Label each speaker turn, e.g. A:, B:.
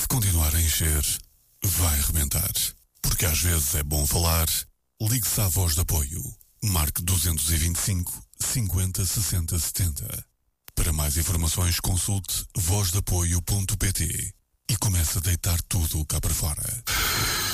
A: continuar a encher, vai arrebentar. Porque às vezes é bom falar. Ligue-se à Voz de Apoio. Marque 225 50 60 70. Para mais informações, consulte vozdeapoio.pt e comece a deitar tudo cá para fora.